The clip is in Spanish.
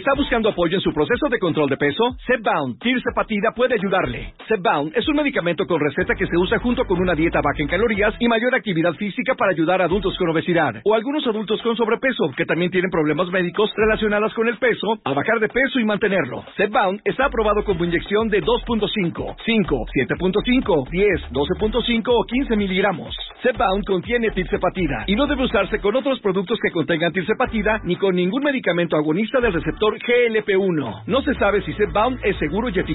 ¿Está buscando apoyo en su proceso de control de peso? Zepbound Tirzepatide puede ayudarle. Zepbound es un medicamento con receta que se usa junto con una dieta baja en calorías y mayor actividad física para ayudar a adultos con obesidad o algunos adultos con sobrepeso que también tienen problemas médicos relacionados con el peso a bajar de peso y mantenerlo. Zepbound está aprobado como inyección de 2.5, 5, 7.5, 10, 12.5 o 15 miligramos. Zepbound contiene tirzepatide y no debe usarse con otros productos que contengan tirzepatide ni con ningún medicamento agonista del receptor GLP-1. No se sabe si Zepbound es seguro y eficaz